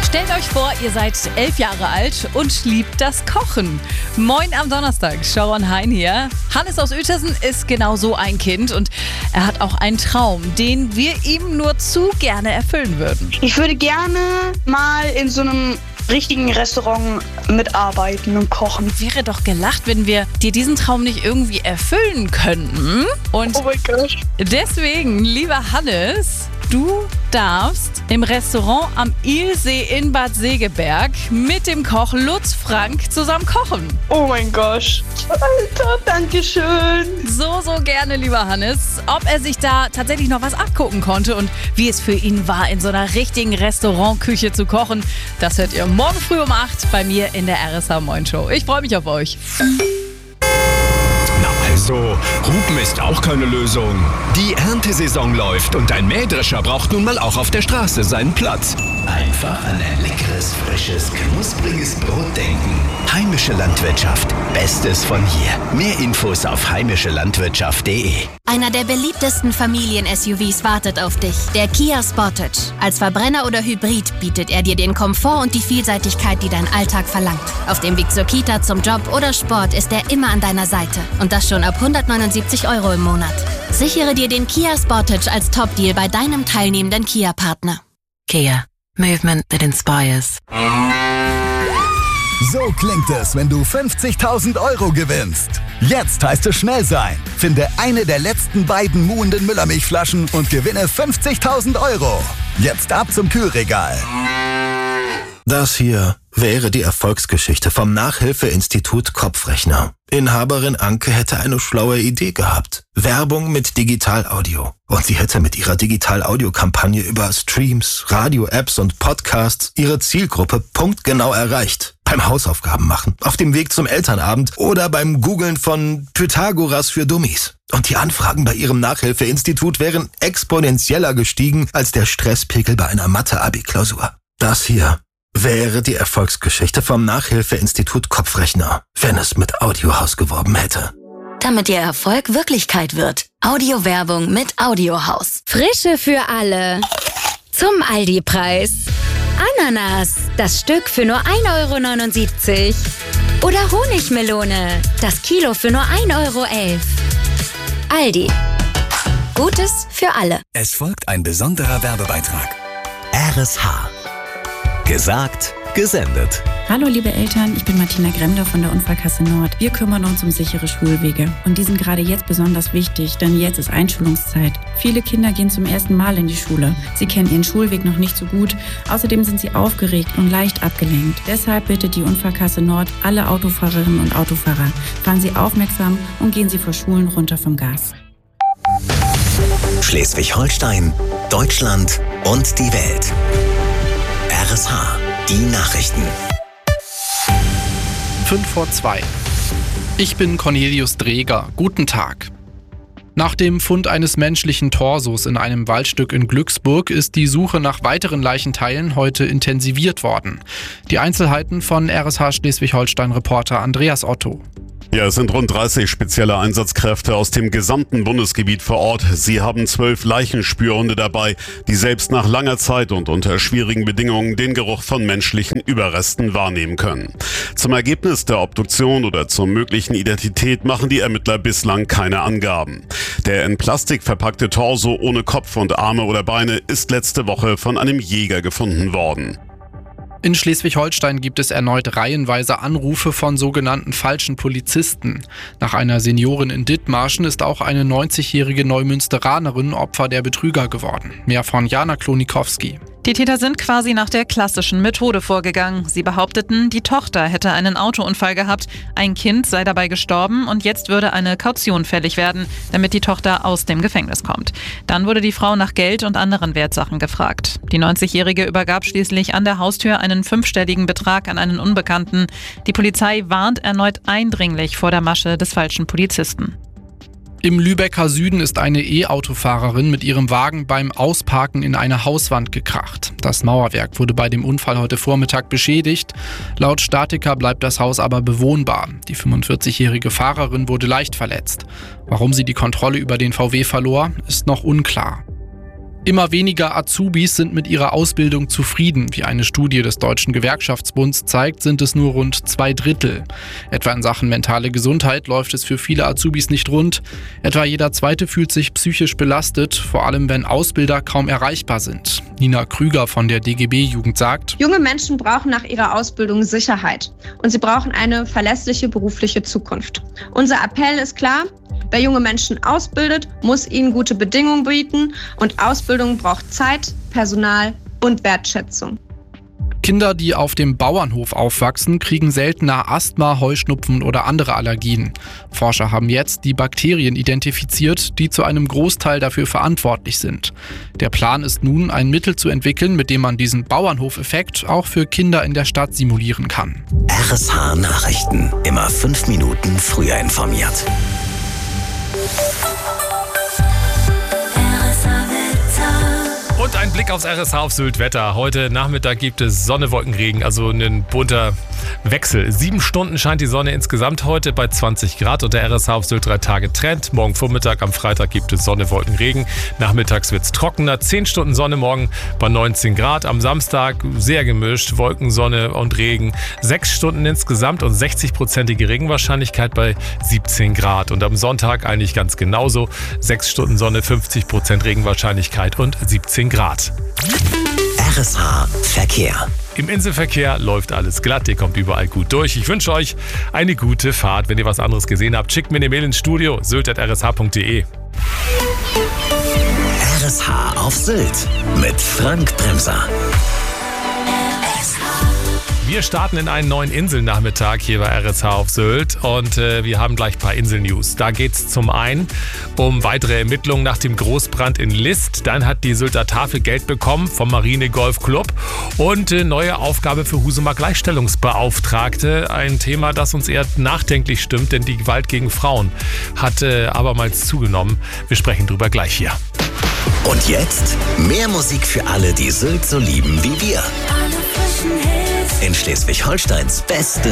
Stellt euch vor, ihr seid 11 Jahre alt und liebt das Kochen. Moin am Donnerstag, Sharon Hein hier. Hannes aus Uetersen ist genau so ein Kind und er hat auch einen Traum, den wir ihm nur zu gerne erfüllen würden. Ich würde gerne mal in so einem richtigen Restaurant mitarbeiten und kochen. Wäre doch gelacht, wenn wir dir diesen Traum nicht irgendwie erfüllen könnten. Und Oh mein Gott. deswegen, lieber Hannes, du darfst im Restaurant am Ilsee in Bad Segeberg mit dem Koch Lutz Frank zusammen kochen. Oh mein Gott. Alter, danke schön. So gerne, lieber Hannes. Ob er sich da tatsächlich noch was abgucken konnte und wie es für ihn war, in so einer richtigen Restaurantküche zu kochen, das hört ihr morgen früh um 8 bei mir in der RSH Moin Show. Ich freue mich auf euch. Also, Hupen ist auch keine Lösung. Die Erntesaison läuft und ein Mähdrescher braucht nun mal auch auf der Straße seinen Platz. Einfach an ein leckeres, frisches, knuspriges Brot denken. Heimische Landwirtschaft. Bestes von hier. Mehr Infos auf heimischelandwirtschaft.de. Einer der beliebtesten Familien-SUVs wartet auf dich, der Kia Sportage. Als Verbrenner oder Hybrid bietet er dir den Komfort und die Vielseitigkeit, die dein Alltag verlangt. Auf dem Weg zur Kita, zum Job oder Sport ist er immer an deiner Seite. Und das schon ab 179 € im Monat. Sichere dir den Kia Sportage als Top-Deal bei deinem teilnehmenden Kia-Partner. Kia. Movement that inspires. So klingt es, wenn du 50.000 € gewinnst. Jetzt heißt es schnell sein. Finde eine der letzten beiden muhenden Müllermilchflaschen und gewinne 50.000 €. Jetzt ab zum Kühlregal. Das hier wäre die Erfolgsgeschichte vom Nachhilfeinstitut Kopfrechner. Inhaberin Anke hätte eine schlaue Idee gehabt. Werbung mit Digital-Audio. Und sie hätte mit ihrer Digital-Audio-Kampagne über Streams, Radio-Apps und Podcasts ihre Zielgruppe punktgenau erreicht. Beim Hausaufgaben machen, auf dem Weg zum Elternabend oder beim Googlen von Pythagoras für Dummies. Und die Anfragen bei ihrem Nachhilfeinstitut wären exponentieller gestiegen als der Stresspegel bei einer Mathe-Abi-Klausur. Das hier wäre die Erfolgsgeschichte vom Nachhilfeinstitut Kopfrechner, wenn es mit Audiohaus geworben hätte. Damit Ihr Erfolg Wirklichkeit wird. Audiowerbung mit Audiohaus. Frische für alle. Zum Aldi-Preis. Ananas, das Stück für nur 1,79 € Oder Honigmelone, das Kilo für nur 1,11 €. Aldi. Gutes für alle. Es folgt ein besonderer Werbebeitrag. RSH. Gesagt, gesendet. Hallo liebe Eltern, ich bin Martina Gremler von der Unfallkasse Nord. Wir kümmern uns um sichere Schulwege. Und die sind gerade jetzt besonders wichtig, denn jetzt ist Einschulungszeit. Viele Kinder gehen zum ersten Mal in die Schule. Sie kennen ihren Schulweg noch nicht so gut. Außerdem sind sie aufgeregt und leicht abgelenkt. Deshalb bittet die Unfallkasse Nord alle Autofahrerinnen und Autofahrer. Fahren Sie aufmerksam und gehen Sie vor Schulen runter vom Gas. Schleswig-Holstein, Deutschland und die Welt. RSH, die Nachrichten. 5:02. Ich bin Cornelius Dreger. Guten Tag. Nach dem Fund eines menschlichen Torsos in einem Waldstück in Glücksburg ist die Suche nach weiteren Leichenteilen heute intensiviert worden. Die Einzelheiten von RSH Schleswig-Holstein-Reporter Andreas Otto. Ja, es sind rund 30 spezielle Einsatzkräfte aus dem gesamten Bundesgebiet vor Ort. Sie haben 12 Leichenspürhunde dabei, die selbst nach langer Zeit und unter schwierigen Bedingungen den Geruch von menschlichen Überresten wahrnehmen können. Zum Ergebnis der Obduktion oder zur möglichen Identität machen die Ermittler bislang keine Angaben. Der in Plastik verpackte Torso ohne Kopf und Arme oder Beine ist letzte Woche von einem Jäger gefunden worden. In Schleswig-Holstein gibt es erneut reihenweise Anrufe von sogenannten falschen Polizisten. Nach einer Seniorin in Dithmarschen ist auch eine 90-jährige Neumünsteranerin Opfer der Betrüger geworden. Mehr von Jana Klonikowski. Die Täter sind quasi nach der klassischen Methode vorgegangen. Sie behaupteten, die Tochter hätte einen Autounfall gehabt, ein Kind sei dabei gestorben und jetzt würde eine Kaution fällig werden, damit die Tochter aus dem Gefängnis kommt. Dann wurde die Frau nach Geld und anderen Wertsachen gefragt. Die 90-Jährige übergab schließlich an der Haustür einen 5-stelligen Betrag an einen Unbekannten. Die Polizei warnt erneut eindringlich vor der Masche des falschen Polizisten. Im Lübecker Süden ist eine E-Autofahrerin mit ihrem Wagen beim Ausparken in eine Hauswand gekracht. Das Mauerwerk wurde bei dem Unfall heute Vormittag beschädigt. Laut Statiker bleibt das Haus aber bewohnbar. Die 45-jährige Fahrerin wurde leicht verletzt. Warum sie die Kontrolle über den VW verlor, ist noch unklar. Immer weniger Azubis sind mit ihrer Ausbildung zufrieden. Wie eine Studie des Deutschen Gewerkschaftsbunds zeigt, sind es nur rund 2/3. Etwa in Sachen mentale Gesundheit läuft es für viele Azubis nicht rund. Etwa jeder Zweite fühlt sich psychisch belastet, vor allem wenn Ausbilder kaum erreichbar sind. Nina Krüger von der DGB-Jugend sagt: Junge Menschen brauchen nach ihrer Ausbildung Sicherheit und sie brauchen eine verlässliche berufliche Zukunft. Unser Appell ist klar: Wer junge Menschen ausbildet, muss ihnen gute Bedingungen bieten und Ausbildung braucht Zeit, Personal und Wertschätzung. Kinder, die auf dem Bauernhof aufwachsen, kriegen seltener Asthma, Heuschnupfen oder andere Allergien. Forscher haben jetzt die Bakterien identifiziert, die zu einem Großteil dafür verantwortlich sind. Der Plan ist nun, ein Mittel zu entwickeln, mit dem man diesen Bauernhofeffekt auch für Kinder in der Stadt simulieren kann. RSH Nachrichten. Immer 5 Minuten früher informiert. Und ein Blick aufs RSH auf Sylt Wetter. Heute Nachmittag gibt es Sonne, Wolkenregen, also ein bunter Wechsel. 7 Stunden scheint die Sonne insgesamt heute bei 20 Grad und der RSH auf Sylt 3 Tage Trend. Morgen Vormittag, am Freitag gibt es Sonne, Wolkenregen. Nachmittags wird es trockener. 10 Stunden Sonne morgen bei 19 Grad. Am Samstag sehr gemischt, Wolken, Sonne und Regen. 6 Stunden insgesamt und 60%ige Regenwahrscheinlichkeit bei 17 Grad. Und am Sonntag eigentlich ganz genauso. 6 Stunden Sonne, 50% Regenwahrscheinlichkeit und 17 Grad. RSH Verkehr. Im Inselverkehr läuft alles glatt, ihr kommt überall gut durch. Ich wünsche euch eine gute Fahrt. Wenn ihr was anderes gesehen habt, schickt mir eine Mail ins Studio, sylt@rsh.de. RSH auf Sylt mit Frank Bremser. Wir starten in einen neuen Inselnachmittag hier bei RSH auf Sylt und wir haben gleich ein paar Insel-News. Da geht es zum einen um weitere Ermittlungen nach dem Großbrand in List. Dann hat die Sylter Tafel Geld bekommen vom Marine Golf Club und neue Aufgabe für Husumer Gleichstellungsbeauftragte. Ein Thema, das uns eher nachdenklich stimmt, denn die Gewalt gegen Frauen hat abermals zugenommen. Wir sprechen drüber gleich hier. Und jetzt mehr Musik für alle, die Sylt so lieben wie wir. In Schleswig-Holsteins beste